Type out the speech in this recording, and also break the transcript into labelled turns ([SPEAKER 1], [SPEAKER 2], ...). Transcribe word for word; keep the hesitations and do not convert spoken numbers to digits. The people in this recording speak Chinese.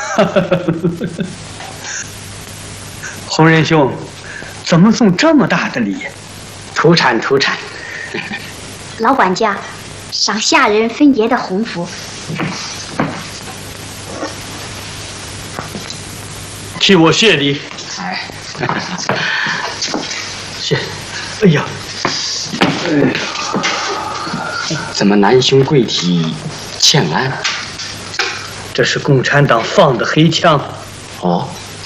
[SPEAKER 1] 洪仁兄，怎么送这么大的礼？
[SPEAKER 2] 出产出产。
[SPEAKER 3] 老管家，赏下人分别的红福。
[SPEAKER 1] 替我谢礼。
[SPEAKER 2] 哎，
[SPEAKER 1] 谢。哎呀，哎呀，
[SPEAKER 2] 怎么南兄贵体欠安？
[SPEAKER 1] 这是共产党放的黑枪。
[SPEAKER 2] 哦。